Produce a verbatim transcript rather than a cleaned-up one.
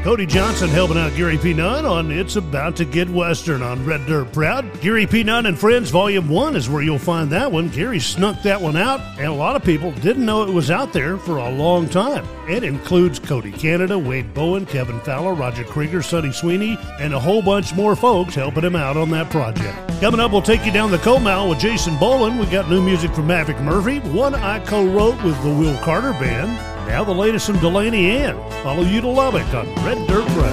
Cody Johnson helping out Gary P. Nunn on It's About to Get Western on Red Dirt Proud. Gary P. Nunn and Friends Volume one is where you'll find that one. Gary snuck that one out, and a lot of people didn't know it was out there for a long time. It includes Cody Canada, Wade Bowen, Kevin Fowler, Roger Krieger, Sonny Sweeney, and a whole bunch more folks helping him out on that project. Coming up, we'll take you down the coal mile with Jason Boland. We got new music from Maverick Murphy, one I co-wrote with the Will Carter Band. Now the latest from Delaney Ann. Follow You to Lubbock on Red Dirt Road.